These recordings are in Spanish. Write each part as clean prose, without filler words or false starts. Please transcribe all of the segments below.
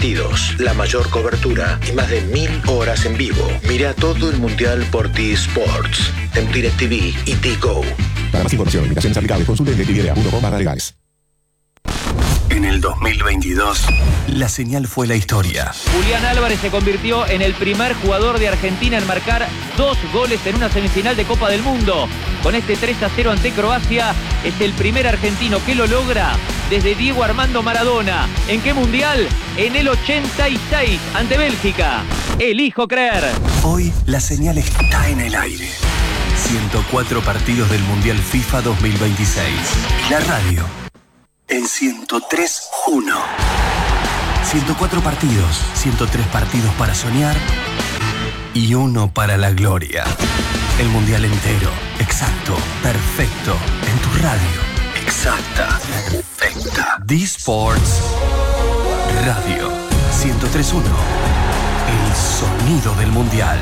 partidos, la mayor cobertura y más de 1000 horas en vivo. Mira todo el Mundial por T-Sports, en DirecTV y T-Go. Para más información, limitaciones aplicables, consulte en DirecTV.com/legales. En el 2022, la señal fue la historia. Julián Álvarez se convirtió en el primer jugador de Argentina en marcar 2 goles en una semifinal de Copa del Mundo. Con este 3-0 ante Croacia, es el primer argentino que lo logra desde Diego Armando Maradona. ¿En qué mundial? En el 86 ante Bélgica. Elijo creer. Hoy la señal está en el aire. 104 partidos del Mundial FIFA 2026. Y la radio en 103.1. 104 partidos, 103 partidos para soñar y uno para la gloria. El Mundial entero, exacto, perfecto, en tu radio. Exacta, perfecta. D-Sports Radio 103.1. El sonido del Mundial.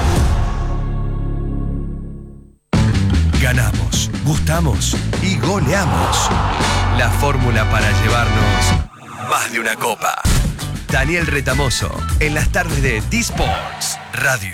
Ganamos, gustamos y goleamos. La fórmula para llevarnos más de una copa. Daniel Retamoso, en las tardes de D-Sports Radio.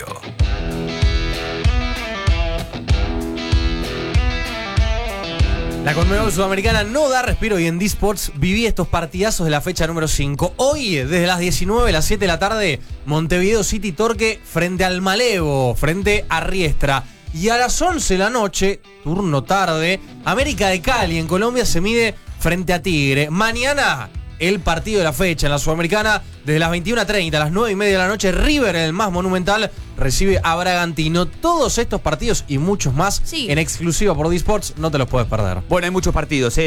La Conmebol Sudamericana no da respiro y en D-Sports viví estos partidazos de la fecha número 5. Hoy, desde las 19 a las 7 de la tarde, Montevideo City Torque frente al Malevo, frente a Riestra. Y a las 11 de la noche, turno tarde, América de Cali en Colombia se mide frente a Tigre. Mañana, el partido de la fecha en la Sudamericana, desde las 21:30 a las 9:30 de la noche, River, en el más monumental, recibe a Bragantino. Todos estos partidos y muchos más en exclusiva por D-Sports, no te los puedes perder. Bueno, hay muchos partidos.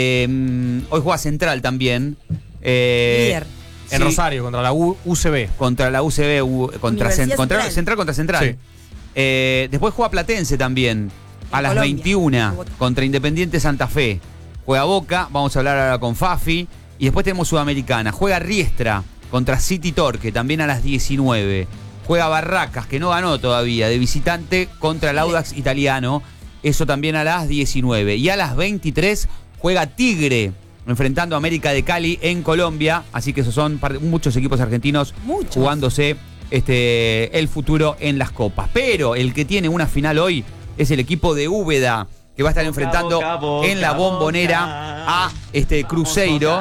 Hoy juega Central también. Líder. En Rosario, contra la UCB. Contra la UCB, contra Central contra Central. Sí. Después juega Platense también, a las Colombia, 21, contra Independiente Santa Fe. Juega Boca, vamos a hablar ahora con Fafi. Y después tenemos Sudamericana. Juega Riestra contra City Torque, también a las 19. Juega Barracas, que no ganó todavía, de visitante contra el Audax italiano. Eso también a las 19. Y a las 23 juega Tigre, enfrentando a América de Cali en Colombia. Así que esos son muchos equipos argentinos jugándose el futuro en las copas. Pero el que tiene una final hoy es el equipo de Úbeda, que va a estar enfrentando en la Bombonera a Cruzeiro.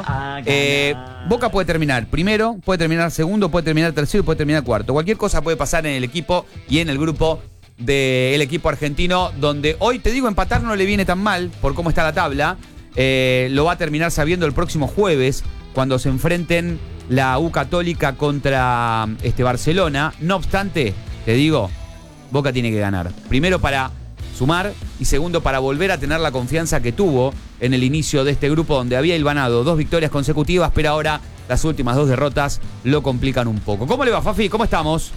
Boca puede terminar primero, puede terminar segundo, puede terminar tercero y puede terminar cuarto. Cualquier cosa puede pasar en el equipo y en el grupo del equipo argentino, donde hoy, te digo, empatar no le viene tan mal por cómo está la tabla. Lo va a terminar sabiendo el próximo jueves, cuando se enfrenten la U Católica contra Barcelona. No obstante, te digo, Boca tiene que ganar. Primero para sumar y segundo para volver a tener la confianza que tuvo en el inicio de este grupo, donde había hilvanado 2 victorias consecutivas, pero ahora las últimas 2 derrotas lo complican un poco. ¿Cómo le va, Fafi? ¿Cómo estamos?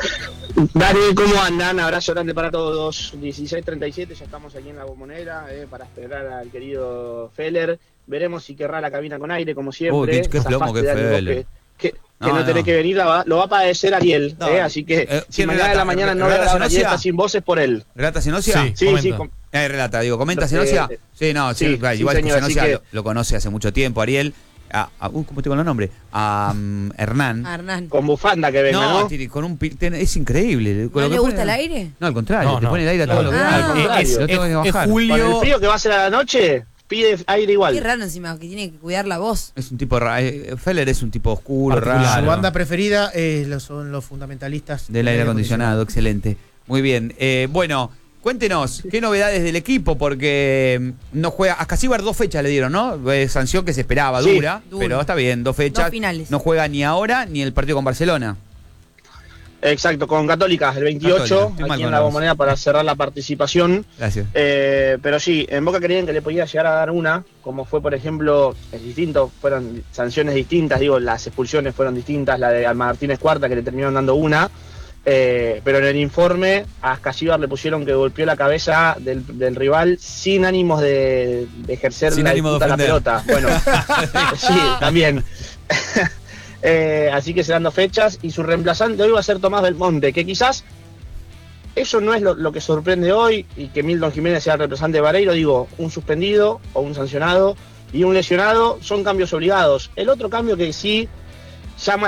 Dani, ¿cómo andan? Abrazo grande para todos. 16:37, ya estamos aquí en la Bombonera para esperar al querido Feller. Veremos si querrá la cabina con aire, como siempre. Qué plomo que Feller. Que no tenés que venir, lo va a padecer Ariel. Así que si mañana de la mañana no le da una dieta sin voz, es por él. ¿Relata Zenosia? Sí. ¿Comenta Zenosia? Igual señor, Zenosia lo conoce hace mucho tiempo, Ariel. ¿Cómo tengo el nombre? Hernán. Con bufanda que venga, ¿no? Es increíble. ¿No le gusta el aire? No, al contrario, te pone el aire a todo lo que da. Es Julio. Con el frío que va a ser a la noche, pide aire igual. Qué raro encima, que tiene que cuidar la voz. Es un tipo raro. Feller es un tipo oscuro, raro. Su banda preferida son los fundamentalistas del aire acondicionado. Excelente. Muy bien. Bueno, cuéntenos, ¿qué novedades del equipo? Porque no juega. A Casíbar 2 fechas le dieron, ¿no? Sanción que se esperaba, dura, pero está bien, 2 fechas. 2 finales. No juega ni ahora ni el partido con Barcelona. Exacto, con Católica, el 28, aquí en la Bombonera para cerrar la participación. Gracias. Pero sí, en Boca creían que le podía llegar a dar una, como fue, por ejemplo, es distinto, fueron sanciones distintas, las expulsiones fueron distintas, la de Martínez Cuarta, que le terminaron dando una, pero en el informe a Casíbar le pusieron que golpeó la cabeza del rival sin ánimos de ejercer sin ánimo de la pelota. Bueno, sí, también. Así que serán 2 fechas y su reemplazante hoy va a ser Tomás Belmonte, que quizás eso no es lo que sorprende hoy, y que Milton Jiménez sea el reemplazante de Vareiro. Un suspendido o un sancionado y un lesionado son cambios obligados. El otro cambio que sí llama